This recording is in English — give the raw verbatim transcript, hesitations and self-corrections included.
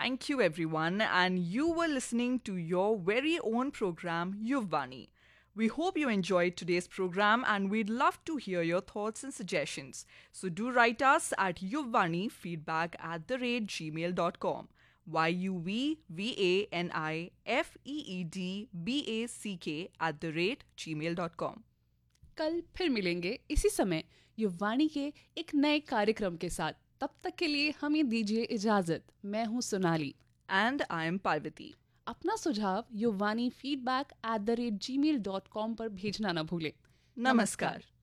Thank you, everyone. And you were listening to your very own program, Yuvvani. We hope you enjoyed today's program and we'd love to hear your thoughts and suggestions. So do write us at yuvvani feedback at the rate gmail dot com. Y U V V A N I F E E D B A C K at the rate gmail dot com. कल फिर मिलेंगे इसी समय युववाणी के एक नए कार्यक्रम के साथ. तब तक के लिए हमें दीजिए इजाजत. मैं हूँ Sonali. And I am Parvati. अपना सुझाव Yuvvani feedback at the rate ji mail dot com पर भेजना न भूलें. नमस्कार.